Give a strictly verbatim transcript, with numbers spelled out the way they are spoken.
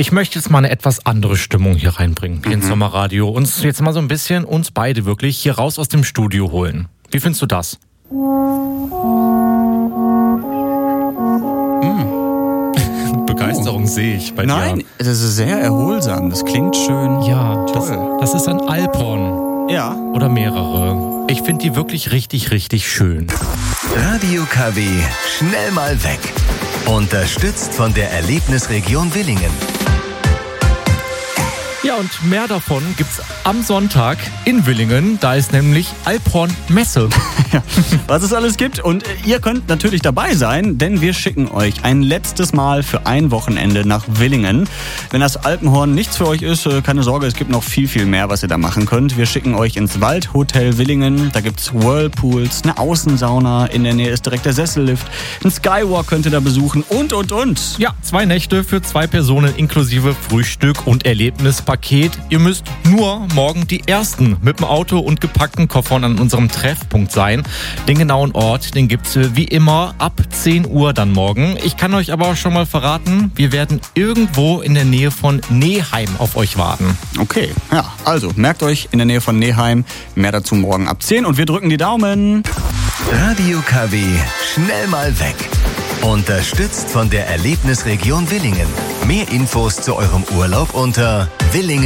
Ich möchte jetzt mal eine etwas andere Stimmung hier reinbringen, hier Mhm. ins Sommerradio. Uns jetzt mal so ein bisschen, uns beide wirklich, hier raus aus dem Studio holen. Wie findest du das? Begeisterung sehe ich bei dir. Nein, das ist sehr erholsam. Das klingt schön. Ja, das, Toll. das ist ein Alphorn. Ja. Oder mehrere. Ich finde die wirklich richtig, richtig schön. Radio K W, schnell mal weg. Unterstützt von der Erlebnisregion Willingen. Ja, und mehr davon gibt's am Sonntag in Willingen. Da ist nämlich Alphorn Messe. Ja, was es alles gibt. Und ihr könnt natürlich dabei sein, denn wir schicken euch ein letztes Mal für ein Wochenende nach Willingen. Wenn das Alpenhorn nichts für euch ist, keine Sorge, es gibt noch viel, viel mehr, was ihr da machen könnt. Wir schicken euch ins Waldhotel Willingen. Da gibt's Whirlpools, eine Außensauna, in der Nähe ist direkt der Sessellift, ein Skywalk könnt ihr da besuchen und, und, und. Ja, zwei Nächte für zwei Personen inklusive Frühstück und Erlebnispaket. Ihr müsst nur morgen die Ersten mit dem Auto und gepackten Koffern an unserem Treffpunkt sein. Den genauen Ort, den gibt's wie immer ab zehn Uhr dann morgen. Ich kann euch aber schon mal verraten, wir werden irgendwo in der Nähe von Neheim auf euch warten. Okay, ja, also merkt euch, in der Nähe von Neheim. Mehr dazu morgen ab zehn und wir drücken die Daumen. Radio K W, schnell mal weg. Unterstützt von der Erlebnisregion Willingen. Mehr Infos zu eurem Urlaub unter willingen